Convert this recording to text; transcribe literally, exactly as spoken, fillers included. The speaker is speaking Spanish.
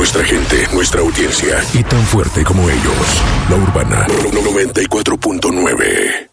nuestra gente, nuestra audiencia y tan fuerte como ellos. La Urbana noventa y cuatro punto nueve.